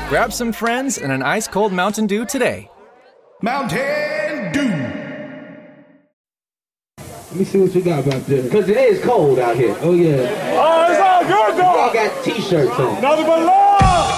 Grab some friends and an ice-cold Mountain Dew today. Mountain Dew. Let me see what you got back there. Because it is cold out here. Oh, yeah. Oh, it's all good, though. Y'all got t-shirts on. Nothing but love.